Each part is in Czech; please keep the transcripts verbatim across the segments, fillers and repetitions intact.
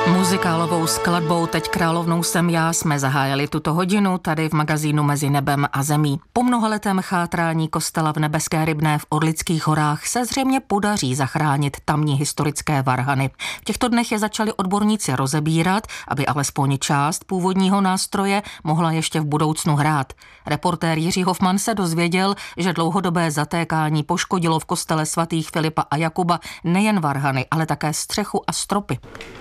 Muzikálovou skladbou Teď královnou jsem já jsme zahájili tuto hodinu tady v magazínu Mezi nebem a zemí. Po mnohaletém chátrání kostela v Nebeské Rybné v Orlických horách se zřejmě podaří zachránit tamní historické varhany. V těchto dnech je začali odborníci rozebírat, aby alespoň část původního nástroje mohla ještě v budoucnu hrát. Reportér Jiří Hofman se dozvěděl, že dlouhodobé zatékání poškodilo v kostele svatých Filipa a Jakuba nejen varhany, ale také střechu a stropy.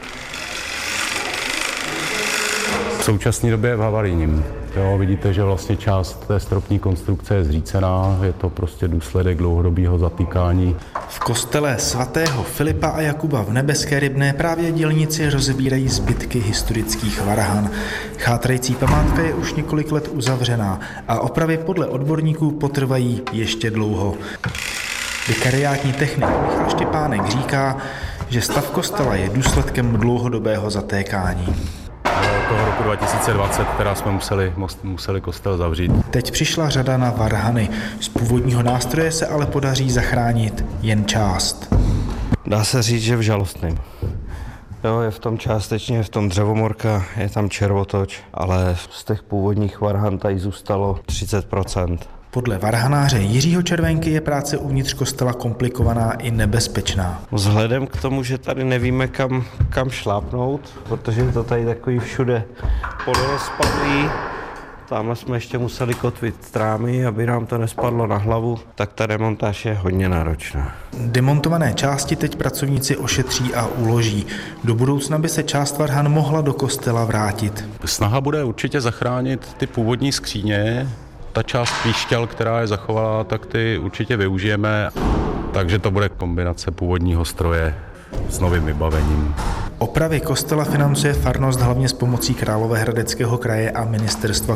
V současné době je v havarijním. Jo, vidíte, že vlastně část té stropní konstrukce je zřícená, je to prostě důsledek dlouhodobého zatýkání. V kostele svatého Filipa a Jakuba v Nebeské Rybné právě dělníci rozebírají zbytky historických varhan. Chátrající památka je už několik let uzavřená a opravy podle odborníků potrvají ještě dlouho. Vikariátní technik Michal Štěpánek říká, že stav kostela je důsledkem dlouhodobého zatékání. Toho roku dva tisíce dvacet, která jsme museli, museli kostel zavřít. Teď přišla řada na varhany. Z původního nástroje se ale podaří zachránit jen část. Dá se říct, že v žalostném. Jo, je v tom částečně, v tom dřevomorka, je tam červotoč, ale z těch původních varhan tady zůstalo třicet procent. Podle varhanáře Jiřího Červenky je práce uvnitř kostela komplikovaná i nebezpečná. Vzhledem k tomu, že tady nevíme, kam, kam šlápnout, protože je to tady takový všude polorozpadlý, tamhle jsme ještě museli kotvit trámy, aby nám to nespadlo na hlavu, tak ta demontáž je hodně náročná. Demontované části teď pracovníci ošetří a uloží. Do budoucna by se část varhan mohla do kostela vrátit. Snaha bude určitě zachránit ty původní skříně. Ta část píšťal, která je zachovala, tak ty určitě využijeme, takže to bude kombinace původního stroje s novým vybavením. Opravy kostela financuje farnost hlavně s pomocí Královéhradeckého kraje a ministerstva